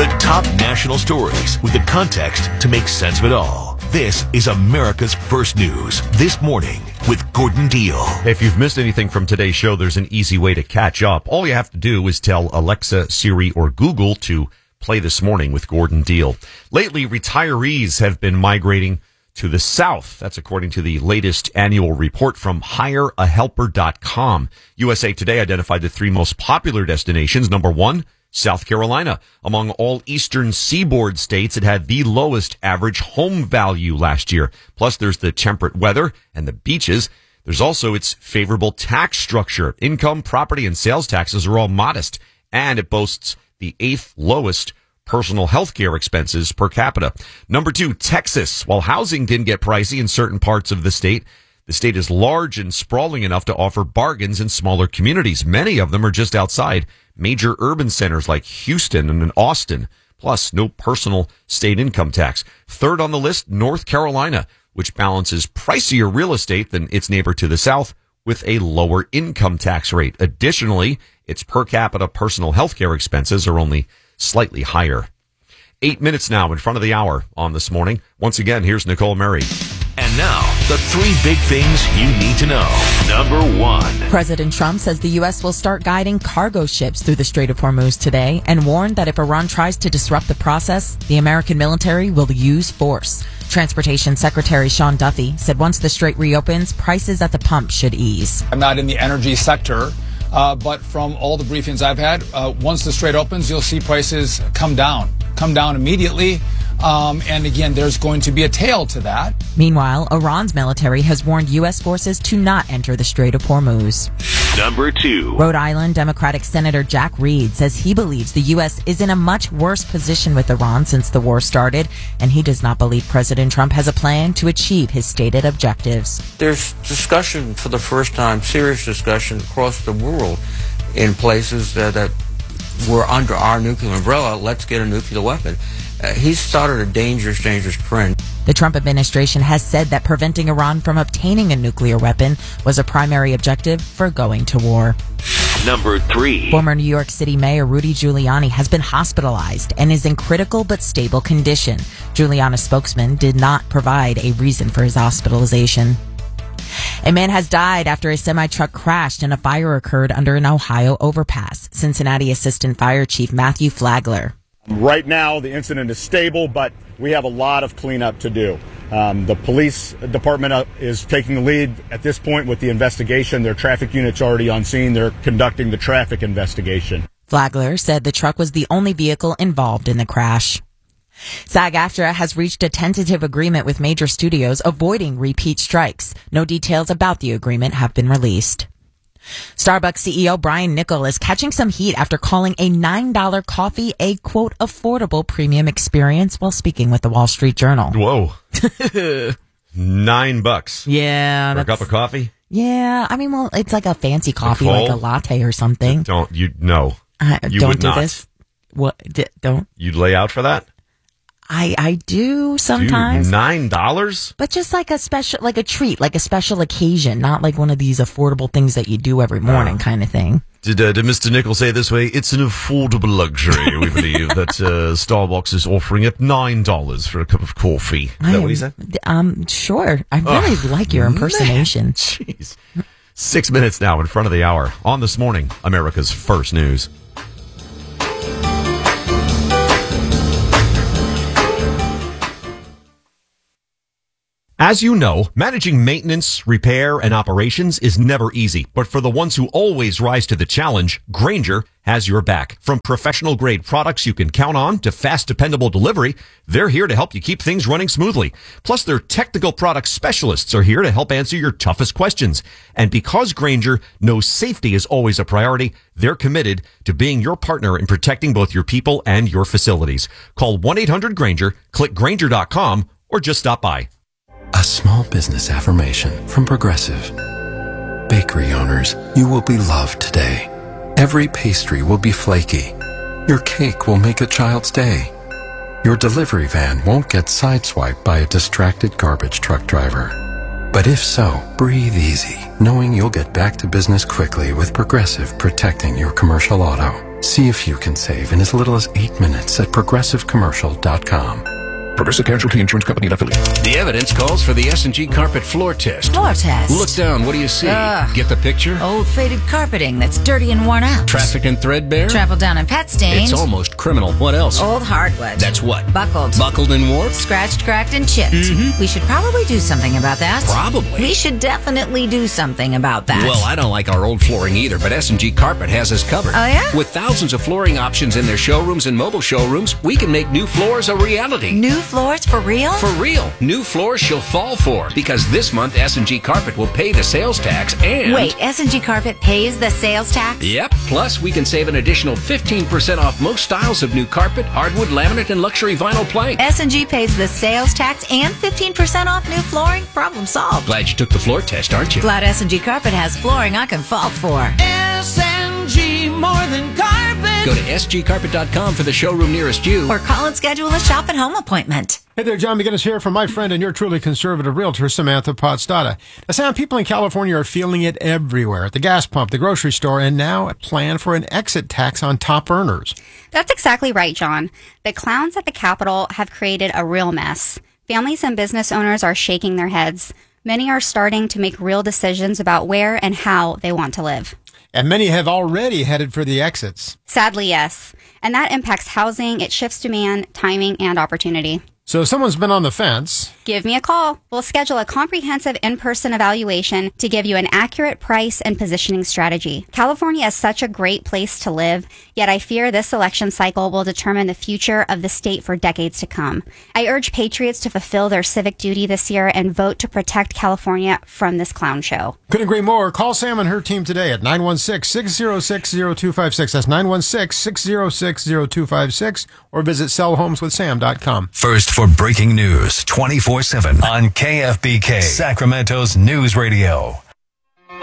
The top national stories with the context to make sense of it all. This is America's First News This Morning with Gordon Deal. If you've missed anything from today's show, there's an easy way to catch up. All you have to do is tell Alexa, Siri, or Google to play This Morning with Gordon Deal. Lately, retirees have been migrating to the South. That's according to the latest annual report from HireAHelper.com. USA Today identified the three most popular destinations. Number one, South Carolina. Among all eastern seaboard states, it had the lowest average home value last year. Plus, there's the temperate weather and the beaches. There's also its favorable tax structure. Income, property, and sales taxes are all modest, and it boasts the 8th lowest personal health care expenses per capita. Number two, Texas. While housing can get pricey in certain parts of the state is large and sprawling enough to offer bargains in smaller communities. Many of them are just outside major urban centers like Houston and Austin, plus no personal state income tax. Third on the list, North Carolina, which balances pricier real estate than its neighbor to the south with a lower income tax rate. Additionally, its per capita personal health care expenses are only slightly higher. 8 minutes now in front of the hour on This Morning. Once again, here's Nicole Murray. And now, the three big things you need to know. Number one. President Trump says the U.S. will start guiding cargo ships through the Strait of Hormuz today and warned that if Iran tries to disrupt the process, the American military will use force. Transportation Secretary Sean Duffy said once the strait reopens, prices at the pump should ease. I'm not in the energy sector, but from all the briefings I've had, once the strait opens, you'll see prices come down immediately. And again, there's going to be a tail to that. Meanwhile, Iran's military has warned U.S. forces to not enter the Strait of Hormuz. Number two. Rhode Island Democratic Senator Jack Reed says he believes the U.S. is in a much worse position with Iran since the war started, and he does not believe President Trump has a plan to achieve his stated objectives. There's discussion for the first time, serious discussion across the world in places that were under our nuclear umbrella. Let's get a nuclear weapon. He's started a dangerous trend. The Trump administration has said that preventing Iran from obtaining a nuclear weapon was a primary objective for going to war. Number three. Former New York City Mayor Rudy Giuliani has been hospitalized and is in critical but stable condition. Giuliani's spokesman did not provide a reason for his hospitalization. A man has died after a semi-truck crashed and a fire occurred under an Ohio overpass. Cincinnati Assistant Fire Chief Matthew Flagler. Right now, the incident is stable, but we have a lot of cleanup to do. The police department is taking the lead at this point with the investigation. Their traffic unit's already on scene. They're conducting the traffic investigation. Flagler said the truck was the only vehicle involved in the crash. SAG-AFTRA has reached a tentative agreement with major studios avoiding repeat strikes. No details about the agreement have been released. Starbucks CEO Brian Niccol is catching some heat after calling a $9 coffee a, quote, affordable premium experience while speaking with the Wall Street Journal. Whoa. $9. Yeah. For a cup of coffee? Yeah. I mean, well, it's like a fancy coffee, like a latte or something. No. You don't would do not. this. What? Don't. You'd lay out for that? I do sometimes. Dude, $9? But just like a special, like a treat, like a special occasion, not like one of these affordable things that you do every morning kind of thing. Did Mr. Niccol say it this way? It's an affordable luxury, we believe, that Starbucks is offering at $9 for a cup of coffee. Is that what he said? Sure. I really like your impersonation. Man, jeez. 6 minutes now in front of the hour. On This Morning, America's First News. As you know, managing maintenance, repair, and operations is never easy. But for the ones who always rise to the challenge, Grainger has your back. From professional-grade products you can count on to fast, dependable delivery, they're here to help you keep things running smoothly. Plus, their technical product specialists are here to help answer your toughest questions. And because Grainger knows safety is always a priority, they're committed to being your partner in protecting both your people and your facilities. Call 1-800-GRAINGER, click Grainger.com, or just stop by. A small business affirmation from Progressive. Bakery owners, you will be loved today. Every pastry will be flaky. Your cake will make a child's day. Your delivery van won't get sideswiped by a distracted garbage truck driver. But if so, breathe easy, knowing you'll get back to business quickly with Progressive protecting your commercial auto. See if you can save in as little as 8 minutes at progressivecommercial.com. Progressive Casualty Insurance Company and affiliates. The evidence calls for the S&G carpet floor test. Floor test. Look down. What do you see? Ugh. Get the picture? Old faded carpeting that's dirty and worn out. Traffic and threadbare? Trampled down and pet stained. It's almost criminal. What else? Old hardwood. That's what? Buckled. Buckled and warped? Scratched, cracked, and chipped. Mm-hmm. We should probably do something about that. Probably. We should definitely do something about that. Well, I don't like our old flooring either, but S&G Carpet has us covered. Oh, yeah? With thousands of flooring options in their showrooms and mobile showrooms, we can make new floors a reality. New floors for real? For real. New floors she'll fall for. Because this month, S&G Carpet will pay the sales tax and... Wait, S&G Carpet pays the sales tax? Yep. Plus, we can save an additional 15% off most styles of new carpet, hardwood, laminate, and luxury vinyl plank. S&G pays the sales tax and 15% off new flooring? Problem solved. Glad you took the floor test, aren't you? Glad S&G Carpet has flooring I can fall for. S&G more than carpet. Go to sgcarpet.com for the showroom nearest you. Or call and schedule a shop at home appointment. Hey there, John McGinnis here from my friend and your truly conservative realtor, Samantha Podstata. Now, Sam, people in California are feeling it everywhere, at the gas pump, the grocery store, and now a plan for an exit tax on top earners. That's exactly right, John. The clowns at the Capitol have created a real mess. Families and business owners are shaking their heads. Many are starting to make real decisions about where and how they want to live. And many have already headed for the exits. Sadly, yes. And that impacts housing, it shifts demand, timing, and opportunity. So if someone's been on the fence, give me a call. We'll schedule a comprehensive in-person evaluation to give you an accurate price and positioning strategy. California is such a great place to live, yet I fear this election cycle will determine the future of the state for decades to come. I urge patriots to fulfill their civic duty this year and vote to protect California from this clown show. Couldn't agree more. Call Sam and her team today at 916-606-0256. That's 916-606-0256, or visit sellhomeswithsam.com. First for breaking news 24/7 on KFBK, Sacramento's News Radio.